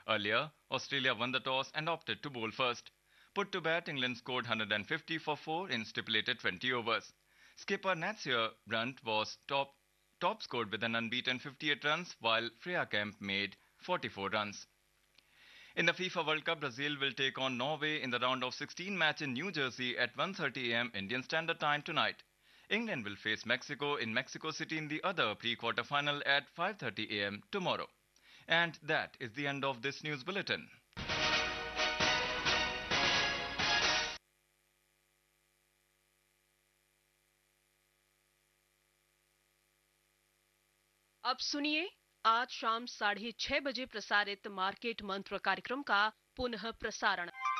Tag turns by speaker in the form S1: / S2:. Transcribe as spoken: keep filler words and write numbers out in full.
S1: Earlier, Australia won the toss and opted to bowl first. Put to bat, England scored one hundred fifty for four in stipulated twenty overs. Skipper Natsir Brunt was top top scored with an unbeaten fifty-eight runs, while Freya Kemp made forty-four runs. In the FIFA World Cup, Brazil will take on Norway in the round of sixteen match in New Jersey at one thirty a m Indian Standard Time tonight. England will face Mexico in Mexico City in the other pre-quarter final at five thirty a m tomorrow. And that is the end of this news bulletin.
S2: अब सुनिए आज शाम साढ़े छह बजे प्रसारित market मंत्र कार्यक्रम का पुनः प्रसारण।